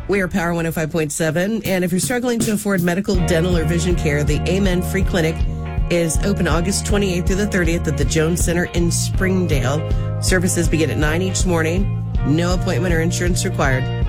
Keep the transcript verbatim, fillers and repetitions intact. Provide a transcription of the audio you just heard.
We are Power one oh five point seven, and if you're struggling to afford medical, dental, or vision care, the Amen Free Clinic is open August twenty-eighth through the thirtieth at the Jones Center in Springdale. Services begin at nine each morning. No appointment or insurance required.